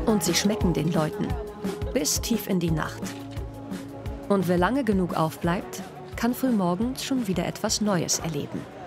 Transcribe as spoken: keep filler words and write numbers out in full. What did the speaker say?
Und sie schmecken den Leuten. Bis tief in die Nacht. Und wer lange genug aufbleibt, kann frühmorgens schon wieder etwas Neues erleben.